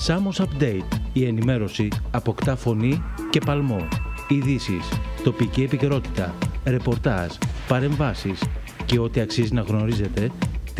Samos Update. Η ενημέρωση αποκτά φωνή και παλμό. Ειδήσεις, τοπική επικαιρότητα, ρεπορτάζ, παρεμβάσεις και ό,τι αξίζει να γνωρίζετε